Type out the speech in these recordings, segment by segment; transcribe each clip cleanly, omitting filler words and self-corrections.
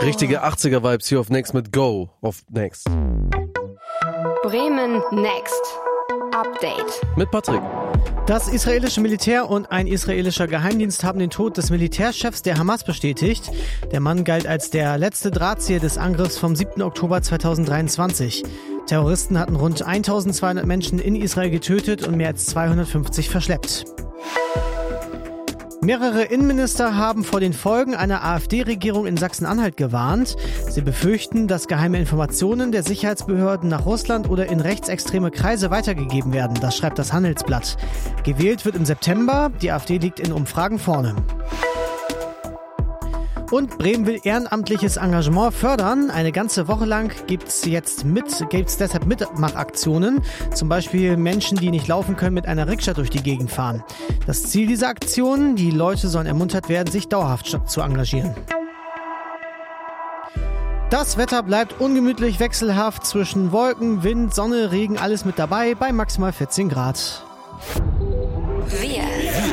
Richtige 80er-Vibes hier auf Next mit Go auf Next. Bremen Next. Update. Mit Patrick. Das israelische Militär und ein israelischer Geheimdienst haben den Tod des Militärchefs der Hamas bestätigt. Der Mann galt als der letzte Drahtzieher des Angriffs vom 7. Oktober 2023. Terroristen hatten rund 1200 Menschen in Israel getötet und mehr als 250 verschleppt. Mehrere Innenminister haben vor den Folgen einer AfD-Regierung in Sachsen-Anhalt gewarnt. Sie befürchten, dass geheime Informationen der Sicherheitsbehörden nach Russland oder in rechtsextreme Kreise weitergegeben werden. Das schreibt das Handelsblatt. Gewählt wird im September. Die AfD liegt in Umfragen vorne. Und Bremen will ehrenamtliches Engagement fördern. Eine ganze Woche lang gibt's deshalb Mitmachaktionen. Zum Beispiel Menschen, die nicht laufen können, mit einer Rikscha durch die Gegend fahren. Das Ziel dieser Aktion, die Leute sollen ermuntert werden, sich dauerhaft zu engagieren. Das Wetter bleibt ungemütlich wechselhaft zwischen Wolken, Wind, Sonne, Regen, alles mit dabei bei maximal 14 Grad. Wir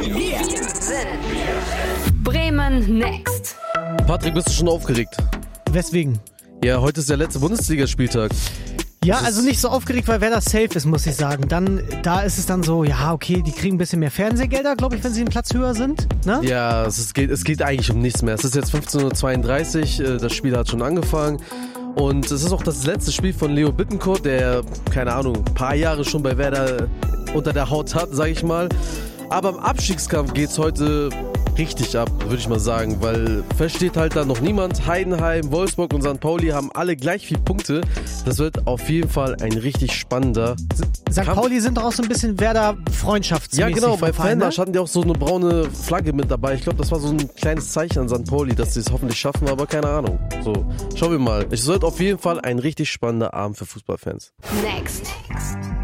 sind Bremen Next. Patrick, bist du schon aufgeregt? Weswegen? Ja, heute ist der letzte Bundesligaspieltag. Ja, also nicht so aufgeregt, weil wer das safe ist, muss ich sagen. Da ist es dann so, ja, okay, die kriegen ein bisschen mehr Fernsehgelder, glaube ich, wenn sie einen Platz höher sind. Ne? Ja, es geht eigentlich um nichts mehr. Es ist jetzt 15:32 Uhr, das Spiel hat schon angefangen. Und es ist auch das letzte Spiel von Leo Bittencourt, der, keine Ahnung, ein paar Jahre schon bei Werder unter der Haut hat, sag ich mal. Aber im Abstiegskampf geht's heute richtig ab, würde ich mal sagen, weil feststeht halt da noch niemand. Heidenheim, Wolfsburg und St. Pauli haben alle gleich viele Punkte. Das wird auf jeden Fall ein richtig spannender St. Kampf. Pauli sind doch auch so ein bisschen Werder-freundschaftsmäßig. Ja genau, bei vom Verein, ne? Fandasch hatten die auch so eine braune Flagge mit dabei. Ich glaube, das war so ein kleines Zeichen an St. Pauli, dass sie es hoffentlich schaffen, aber keine Ahnung. So, schauen wir mal. Es wird auf jeden Fall ein richtig spannender Abend für Fußballfans. Next.